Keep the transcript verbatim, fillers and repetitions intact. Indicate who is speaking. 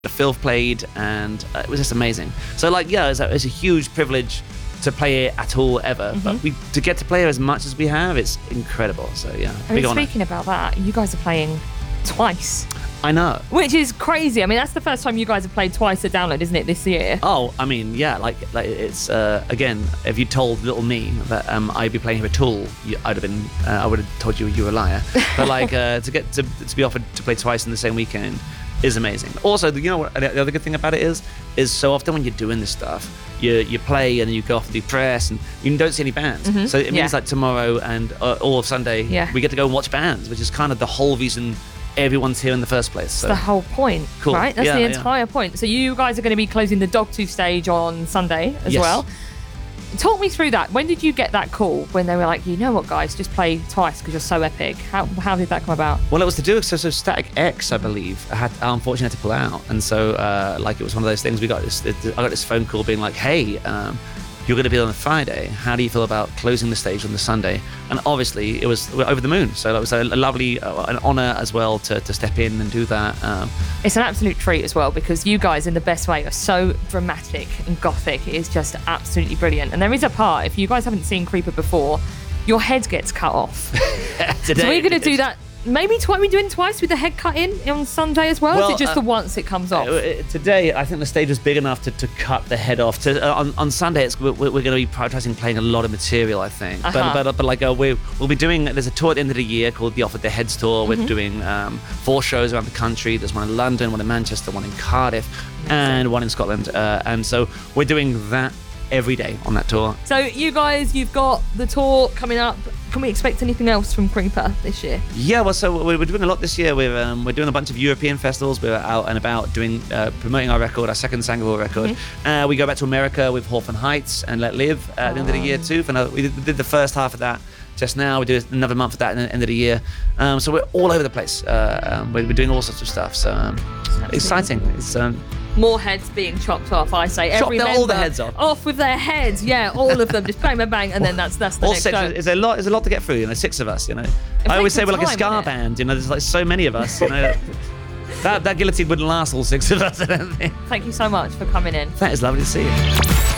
Speaker 1: Phil played, and uh, it was just amazing. So like, yeah, it's a, it's a huge privilege to play it at all ever, mm-hmm. but we to get to play it as much as we have, it's incredible. So yeah,
Speaker 2: I
Speaker 1: big
Speaker 2: mean,
Speaker 1: honor.
Speaker 2: Speaking about that, you guys are playing twice.
Speaker 1: I know.
Speaker 2: Which is crazy. I mean, that's the first time you guys have played twice at Download, isn't it, this year?
Speaker 1: Oh, I mean, yeah, like, like it's, uh, again, if you told little me that um, I'd be playing here at all, you, I'd have been, uh, I would have told you you were a liar. But like, uh, to get to, to be offered to play twice in the same weekend is amazing. Also, you know what, the other good thing about it is, is so often when you're doing this stuff, you you play and then you go off and do press and you don't see any bands. Mm-hmm. So it means
Speaker 2: yeah.
Speaker 1: like tomorrow and uh, all of Sunday,
Speaker 2: yeah.
Speaker 1: we get to go and watch bands, which is kind of the whole reason everyone's here in the first place. So.
Speaker 2: That's the whole point,
Speaker 1: cool.
Speaker 2: right? That's
Speaker 1: yeah,
Speaker 2: the entire
Speaker 1: yeah.
Speaker 2: point. So you guys are going to be closing the Dogtooth stage on Sunday as
Speaker 1: yes.
Speaker 2: well. Talk me through that. When did you get that call when they were like, you know what, guys, just play twice because you're so epic? How how did that come about?
Speaker 1: Well, it was to do with so, so Static X, I believe, I had unfortunately had to pull out, and so uh, like it was one of those things. We got this. I got this phone call being like, "Hey, um, you're going to be on the Friday. How do you feel about closing the stage on the Sunday?" And obviously, it was we were over the moon. So it was a lovely, uh, an honor as well to, to step in and do that. Um,
Speaker 2: it's an absolute treat as well because you guys, in the best way, are so dramatic and gothic. It is just absolutely brilliant. And there is a part, if you guys haven't seen Creeper before, your head gets cut off.
Speaker 1: Today,
Speaker 2: so we're going to do that. Maybe twice. We doing twice with the head cut in on Sunday as well.
Speaker 1: well
Speaker 2: or is it just
Speaker 1: uh,
Speaker 2: the once it comes off?
Speaker 1: Uh, today, I think the stage was big enough to, to cut the head off. To, uh, on, on Sunday, it's, we're, we're going to be prioritizing playing a lot of material, I think.
Speaker 2: Uh-huh.
Speaker 1: But, but but like uh, we we'll be doing. There's a tour at the end of the year called the Off With Their Heads tour. We're mm-hmm. doing um, four shows around the country. There's one in London, one in Manchester, one in Cardiff, Amazing. and one in Scotland. Uh, and so we're doing that every day on that tour.
Speaker 2: So you guys, you've got the tour coming up. Can we expect anything else from Creeper this year?
Speaker 1: Yeah, well, so we're doing a lot this year. We're um, we're doing a bunch of European festivals. We're out and about doing uh, promoting our record, our second Sangavore record. Mm-hmm. Uh, we go back to America with Hawthorne Heights and Let Live uh, at the end of the year too. For another, we did, did the first half of that just now. We do another month of that at the end of the year. Um, so we're all over the place. Uh, um, we're, we're doing all sorts of stuff. So um, exciting. It's um,
Speaker 2: more heads being chopped off, I say.
Speaker 1: Chop
Speaker 2: Every
Speaker 1: the,
Speaker 2: member
Speaker 1: all the heads off.
Speaker 2: Off with their heads, yeah, all of them. Just bang, bang, bang, and then that's that's the
Speaker 1: all
Speaker 2: next
Speaker 1: six,
Speaker 2: show.
Speaker 1: There's a lot. There's a lot to get through. You know, six of us. You know, I always say we're like a ska band. You know, there's like so many of us. You know, that that guillotine wouldn't last all six of us. I don't think.
Speaker 2: Thank you so much for coming in.
Speaker 1: That is lovely to see you.